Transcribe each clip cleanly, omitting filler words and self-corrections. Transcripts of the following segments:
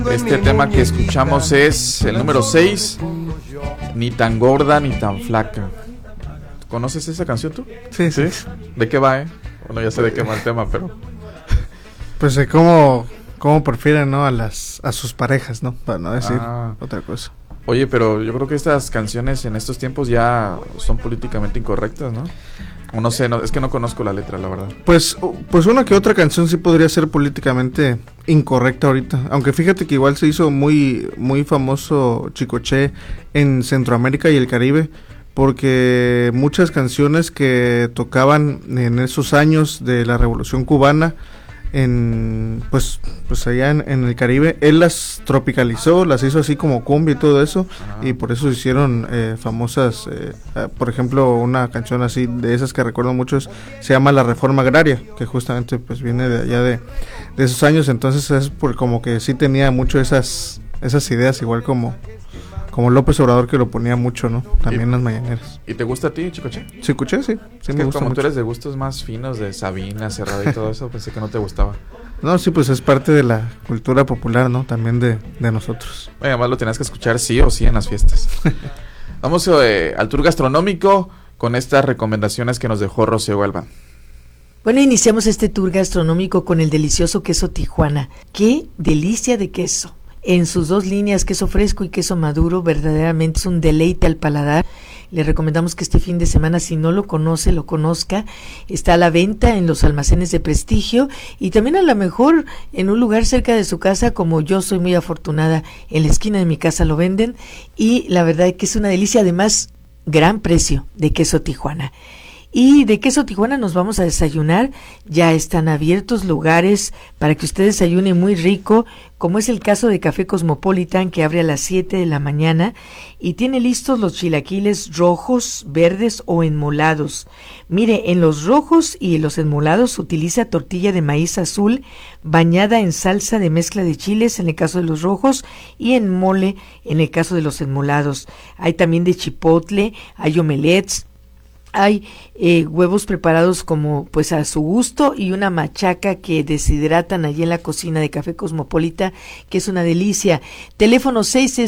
Este tema que escuchamos es el número 6, Ni tan gorda ni tan flaca. ¿Conoces esa canción tú? Sí. ¿De qué va, Bueno, ya sé de qué va el tema, pero... Pues de cómo prefieren, ¿no? A sus parejas, ¿no? Para no decir otra cosa. Oye, pero yo creo que estas canciones en estos tiempos ya son políticamente incorrectas, ¿no? O no sé, es que no conozco la letra, la verdad. Pues una que otra canción sí podría ser políticamente incorrecta ahorita. Aunque fíjate que igual se hizo muy, muy famoso Chicoche en Centroamérica y el Caribe, porque muchas canciones que tocaban en esos años de la Revolución Cubana, pues allá en el Caribe, él las tropicalizó, las hizo así como cumbia y todo eso, y por eso se hicieron famosas. Por ejemplo, una canción así de esas que recuerdo mucho se llama La Reforma Agraria, que justamente pues viene de allá de esos años. Entonces es por como que sí tenía mucho esas ideas, igual como López Obrador, que lo ponía mucho, ¿no? También en las mañaneras. ¿Y te gusta a ti, Chicoche? Chicoche, sí. Sí, me gusta como mucho. Tú eres de gustos más finos, de Sabina, Cerrado y todo eso, pensé que no te gustaba. No, sí, pues es parte de la cultura popular, ¿no? También de nosotros. Bueno, además lo tenías que escuchar sí o sí en las fiestas. Vamos al tour gastronómico con estas recomendaciones que nos dejó Rocío Galván. Bueno, iniciamos este tour gastronómico con el delicioso queso Tijuana. ¡Qué delicia de queso! En sus dos líneas, queso fresco y queso maduro, verdaderamente es un deleite al paladar. Le recomendamos que este fin de semana, si no lo conoce, lo conozca. Está a la venta en los almacenes de prestigio y también a lo mejor en un lugar cerca de su casa, como yo soy muy afortunada, en la esquina de mi casa lo venden, y la verdad es que es una delicia, además, gran precio de queso Tijuana. Y de queso Tijuana nos vamos a desayunar. Ya están abiertos lugares para que usted desayune muy rico, como es el caso de Café Cosmopolitan, que abre a las 7 de la mañana y tiene listos los chilaquiles rojos, verdes o enmolados. Mire, en los rojos y en los enmolados utiliza tortilla de maíz azul bañada en salsa de mezcla de chiles en el caso de los rojos y en mole en el caso de los enmolados. Hay también de chipotle, hay omelets, hay huevos preparados como pues a su gusto y una machaca que deshidratan allí en la cocina de Café Cosmopolita, que es una delicia. Teléfono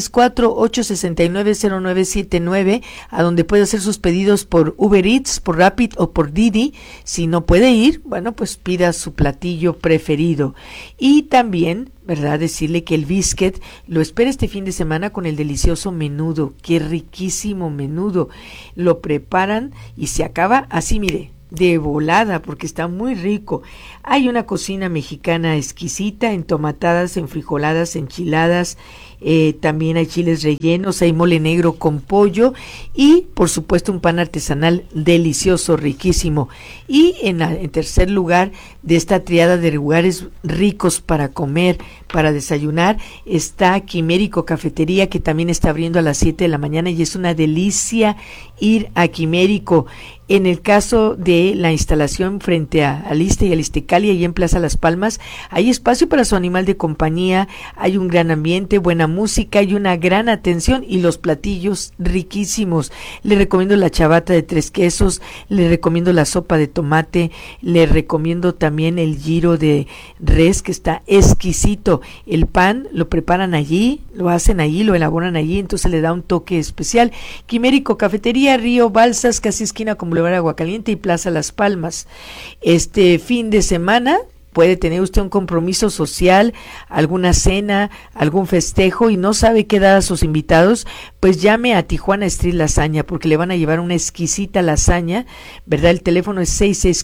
664-869-0979, a donde puede hacer sus pedidos por Uber Eats, por Rapid o por Didi. Si no puede ir, bueno, pues pida su platillo preferido. Y también, ¿verdad?, decirle que el biscuit lo espera este fin de semana con el delicioso menudo. Qué riquísimo menudo. Lo preparan y se acaba así, mire, de volada, porque está muy rico. Hay una cocina mexicana exquisita, entomatadas, enfrijoladas, enchiladas, también hay chiles rellenos, hay mole negro con pollo y por supuesto un pan artesanal delicioso, riquísimo. Y en tercer lugar de esta triada de lugares ricos para comer, para desayunar, está Quimérico Cafetería, que también está abriendo a las 7 de la mañana y es una delicia ir a Quimérico. En el caso de la instalación frente a Aliste y Alistecalia y en Plaza Las Palmas, hay espacio para su animal de compañía, hay un gran ambiente, buena música y una gran atención y los platillos riquísimos. Le recomiendo la chavata de 3 quesos, le recomiendo la sopa de tomate, le recomiendo también el gyro de res, que está exquisito. El pan lo preparan allí, lo hacen allí, lo elaboran allí, entonces le da un toque especial. Quimérico Cafetería, Río Balsas, casi esquina con Boulevard Aguacaliente y Plaza Las Palmas. Este fin de semana puede tener usted un compromiso social, alguna cena, algún festejo y no sabe qué dar a sus invitados, pues llame a Tijuana Street Lasaña, porque le van a llevar una exquisita lasaña, ¿verdad? El teléfono es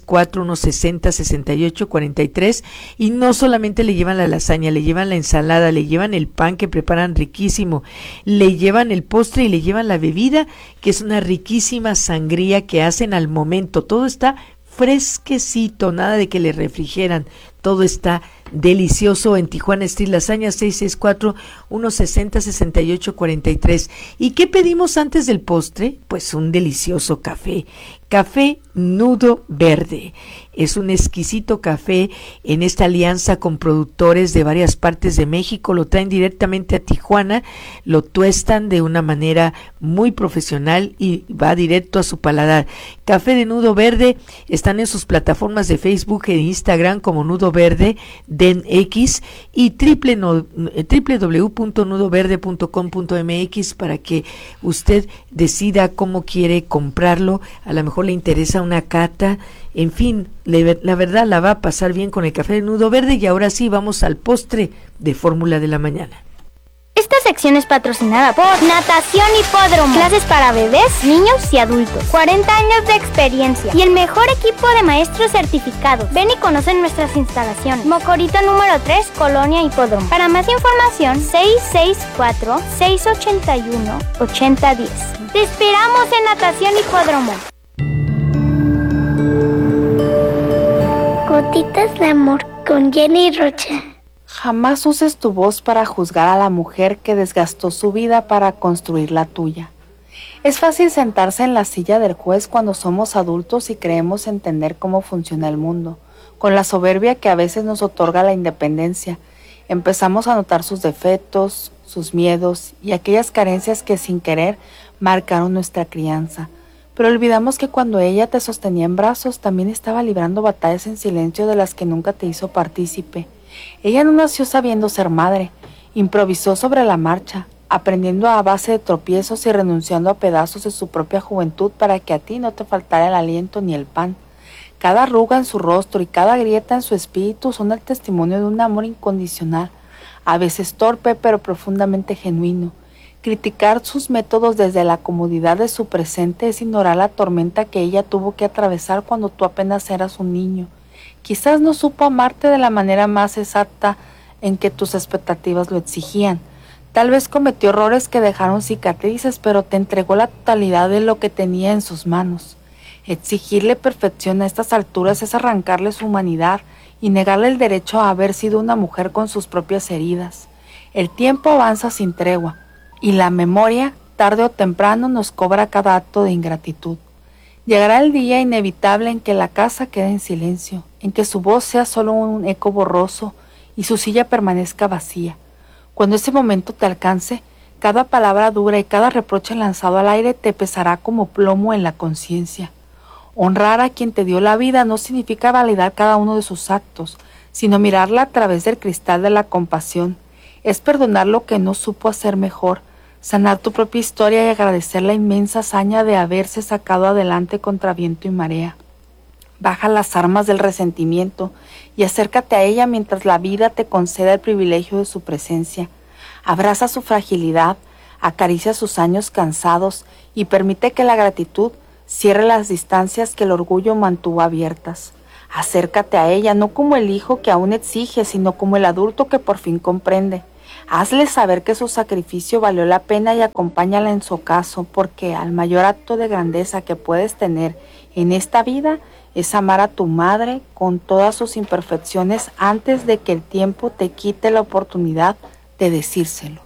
664-160-6843 y no solamente le llevan la lasaña, le llevan la ensalada, le llevan el pan que preparan riquísimo, le llevan el postre y le llevan la bebida, que es una riquísima sangría que hacen al momento. Todo está fresquecito, nada de que le refrigeran, todo está delicioso en Tijuana Street Lasaña, 664-160-6843. ¿Y qué pedimos antes del postre? Pues un delicioso café Nudo Verde. Es un exquisito café en esta alianza con productores de varias partes de México, lo traen directamente a Tijuana, lo tuestan de una manera muy profesional y va directo a su paladar. Café de Nudo Verde, están en sus plataformas de Facebook e Instagram como Nudo Nudo Verde DenX y www.nudoverde.com.mx para que usted decida cómo quiere comprarlo. A lo mejor le interesa una cata. En fin, la verdad la va a pasar bien con el café de Nudo Verde. Y ahora sí, vamos al postre de Fórmula de la Mañana. Esta sección es patrocinada por Natación Hipódromo. Clases para bebés, niños y adultos. 40 años de experiencia y el mejor equipo de maestros certificados. Ven y conoce nuestras instalaciones. Mocorito número 3, Colonia Hipódromo. Para más información, 664-681-8010. Te esperamos en Natación Hipódromo. Gotitas de amor con Jenny Rocha. Jamás uses tu voz para juzgar a la mujer que desgastó su vida para construir la tuya. Es fácil sentarse en la silla del juez cuando somos adultos y creemos entender cómo funciona el mundo, con la soberbia que a veces nos otorga la independencia. Empezamos a notar sus defectos, sus miedos y aquellas carencias que sin querer marcaron nuestra crianza. Pero olvidamos que cuando ella te sostenía en brazos también estaba librando batallas en silencio de las que nunca te hizo partícipe. Ella no nació sabiendo ser madre, improvisó sobre la marcha, aprendiendo a base de tropiezos y renunciando a pedazos de su propia juventud para que a ti no te faltara el aliento ni el pan. Cada arruga en su rostro y cada grieta en su espíritu son el testimonio de un amor incondicional, a veces torpe pero profundamente genuino. Criticar sus métodos desde la comodidad de su presente es ignorar la tormenta que ella tuvo que atravesar cuando tú apenas eras un niño. Quizás no supo amarte de la manera más exacta en que tus expectativas lo exigían. Tal vez cometió errores que dejaron cicatrices, pero te entregó la totalidad de lo que tenía en sus manos. Exigirle perfección a estas alturas es arrancarle su humanidad y negarle el derecho a haber sido una mujer con sus propias heridas. El tiempo avanza sin tregua, y la memoria, tarde o temprano, nos cobra cada acto de ingratitud. Llegará el día inevitable en que la casa quede en silencio, en que su voz sea solo un eco borroso y su silla permanezca vacía. Cuando ese momento te alcance, cada palabra dura y cada reproche lanzado al aire te pesará como plomo en la conciencia. Honrar a quien te dio la vida no significa validar cada uno de sus actos, sino mirarla a través del cristal de la compasión. Es perdonar lo que no supo hacer mejor, sanar tu propia historia y agradecer la inmensa hazaña de haberse sacado adelante contra viento y marea. Baja las armas del resentimiento y acércate a ella mientras la vida te conceda el privilegio de su presencia. Abraza su fragilidad, acaricia sus años cansados y permite que la gratitud cierre las distancias que el orgullo mantuvo abiertas. Acércate a ella no como el hijo que aún exige, sino como el adulto que por fin comprende. Hazle saber que su sacrificio valió la pena y acompáñala en su ocaso, porque al mayor acto de grandeza que puedes tener en esta vida es amar a tu madre con todas sus imperfecciones antes de que el tiempo te quite la oportunidad de decírselo.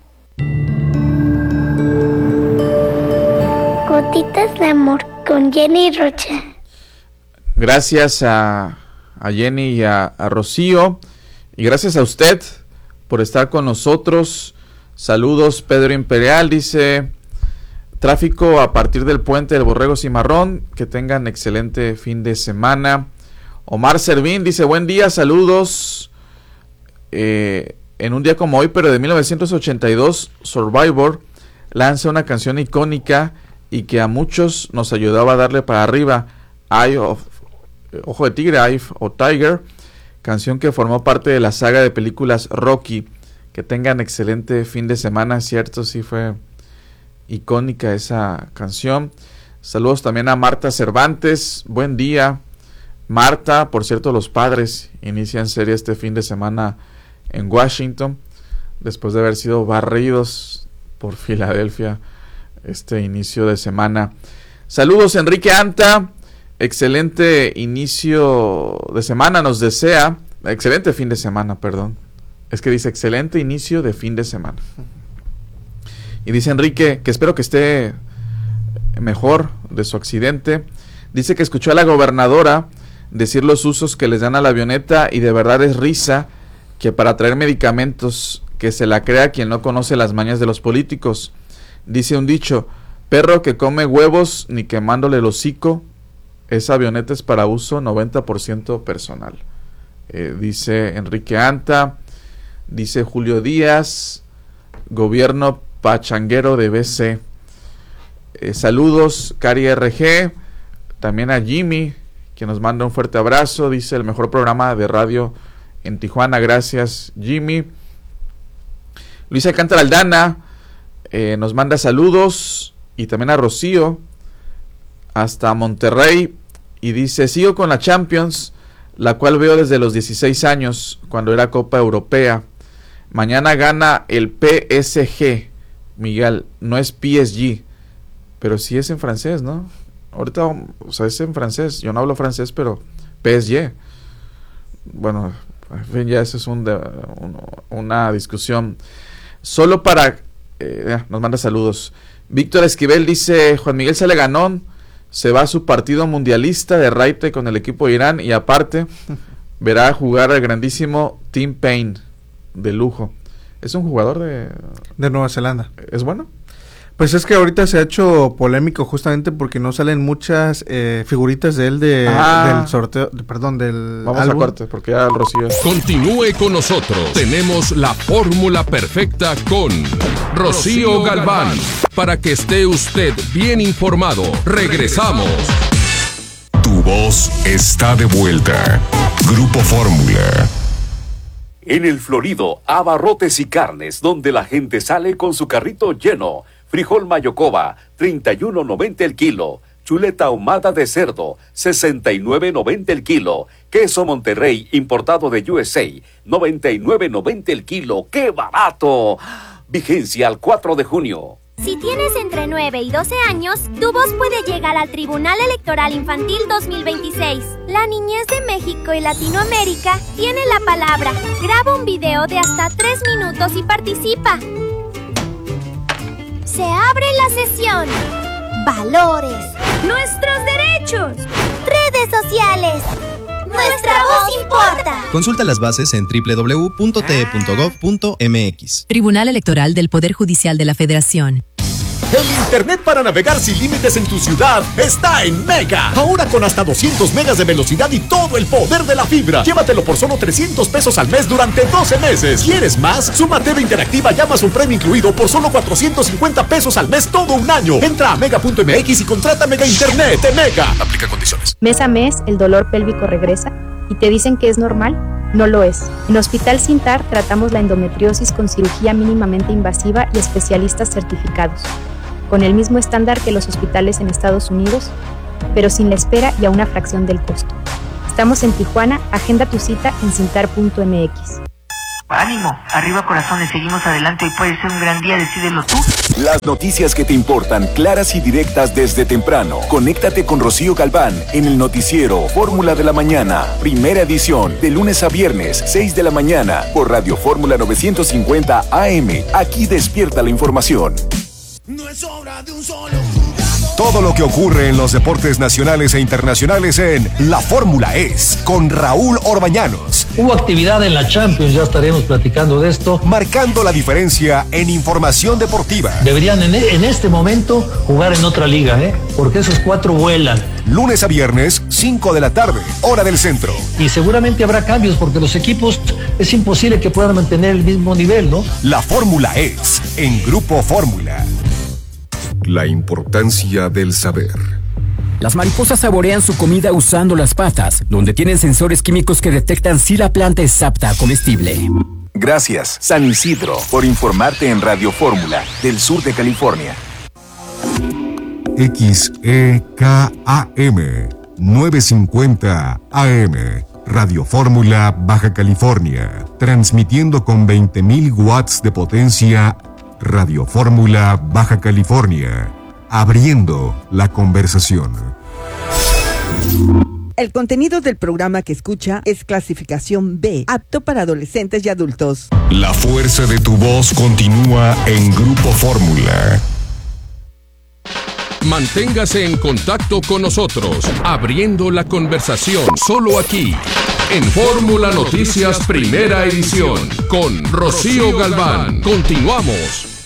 Gotitas de amor con Jenny Rocha. Gracias a Jenny y a Rocío, y gracias a usted por estar con nosotros. Saludos. Pedro Imperial dice: tráfico a partir del puente del Borrego Cimarrón, que tengan excelente fin de semana. Omar Servín dice: buen día, saludos. En un día como hoy, pero de 1982, Survivor lanza una canción icónica y que a muchos nos ayudaba a darle para arriba, Ojo de Tigre, Eye of Tiger, canción que formó parte de la saga de películas Rocky. Que tengan excelente fin de semana, cierto, sí fue icónica esa canción. Saludos también a Marta Cervantes, buen día Marta. Por cierto, los Padres inician serie este fin de semana en Washington, después de haber sido barridos por Filadelfia este inicio de semana. Saludos Enrique Anta, excelente inicio de semana nos desea, excelente fin de semana, perdón. Es que dice excelente inicio de fin de semana. Y dice Enrique que espero que esté mejor de su accidente. Dice que escuchó a la gobernadora decir los usos que les dan a la avioneta y de verdad es risa que para traer medicamentos que se la crea quien no conoce las mañas de los políticos. Dice un dicho: perro que come huevos ni quemándole el hocico. Esa avioneta es para uso 90% personal. dice Enrique Anta, dice Julio Díaz, gobierno pachanguero de BC. Saludos, Cari RG, también a Jimmy, que nos manda un fuerte abrazo, dice el mejor programa de radio en Tijuana, gracias Jimmy. Luisa Alcántara Aldana nos manda saludos, y también a Rocío hasta Monterrey, y dice: sigo con la Champions, la cual veo desde los 16 años, cuando era Copa Europea. Mañana gana el PSG, Miguel, no es PSG, pero sí es en francés, ¿no? Ahorita, o sea, es en francés, yo no hablo francés, pero PSG. Bueno, en fin, ya eso es una discusión. Solo para... nos manda saludos. Víctor Esquivel dice: Juan Miguel sale ganón, se va a su partido mundialista de raite con el equipo de Irán, y aparte verá jugar al grandísimo Tim Payne, de lujo. Es un jugador de Nueva Zelanda. ¿Es bueno? Pues es que ahorita se ha hecho polémico justamente porque no salen muchas figuritas de él del sorteo, del Vamos álbum. a corte porque ya el Rocío. Continúe con nosotros. Tenemos la fórmula perfecta con Rocío Galván. Para que esté usted bien informado. Regresamos. Tu voz está de vuelta. Grupo Fórmula. En el Florido, Abarrotes y Carnes, donde la gente sale con su carrito lleno. Frijol Mayocoba, $31.90 el kilo. Chuleta ahumada de cerdo, $69.90 el kilo. Queso Monterrey, importado de USA, $99.90 el kilo. ¡Qué barato! Vigencia al 4 de junio. Si tienes entre 9 y 12 años, tu voz puede llegar al Tribunal Electoral Infantil 2026. La niñez de México y Latinoamérica tiene la palabra. Graba un video de hasta 3 minutos y participa. Se abre la sesión. Valores. Nuestros derechos. Redes sociales. Nuestra voz importa. Consulta las bases en www.te.gov.mx. Tribunal Electoral del Poder Judicial de la Federación. El internet para navegar sin límites en tu ciudad está en Mega. Ahora con hasta 200 megas de velocidad y todo el poder de la fibra. Llévatelo por solo $300 al mes durante 12 meses. ¿Quieres más? Suma TV Interactiva y Amazon Prime incluido por solo $450 al mes todo un año. Entra a mega.mx y contrata Mega Internet de Mega. Aplica condiciones. Mes a mes, el dolor pélvico regresa y te dicen que es normal. No lo es. En Hospital Sintar tratamos la endometriosis con cirugía mínimamente invasiva y especialistas certificados, con el mismo estándar que los hospitales en Estados Unidos, pero sin la espera y a una fracción del costo. Estamos en Tijuana, agenda tu cita en cintar.mx. Ánimo, arriba corazones, seguimos adelante, hoy puede ser un gran día, decídelo tú. Las noticias que te importan, claras y directas desde temprano. Conéctate con Rocío Galván en el noticiero Fórmula de la Mañana, primera edición, de lunes a viernes, 6 de la mañana, por Radio Fórmula 950 AM. Aquí despierta la información. No es obra de un solo jugador. Todo lo que ocurre en los deportes nacionales e internacionales en La Fórmula Es, con Raúl Orbañanos. Hubo actividad en la Champions, ya estaremos platicando de esto. Marcando la diferencia en información deportiva. Deberían en este momento jugar en otra liga, porque esos 4 vuelan. Lunes a viernes, 5 de la tarde, hora del centro. Y seguramente habrá cambios porque los equipos es imposible que puedan mantener el mismo nivel, ¿no? La Fórmula Es, en Grupo Fórmula. La importancia del saber. Las mariposas saborean su comida usando las patas, donde tienen sensores químicos que detectan si la planta es apta a comestible. Gracias, San Isidro, por informarte en Radio Fórmula, del sur de California. XEKAM 950 AM, Radio Fórmula, Baja California, transmitiendo con 20.000 watts de potencia. Radio Fórmula, Baja California, abriendo la conversación. El contenido del programa que escucha es clasificación B, apto para adolescentes y adultos. La fuerza de tu voz continúa en Grupo Fórmula. Manténgase en contacto con nosotros, abriendo la conversación, solo aquí, en Fórmula Noticias Primera Edición, con Rocío Galván. Continuamos.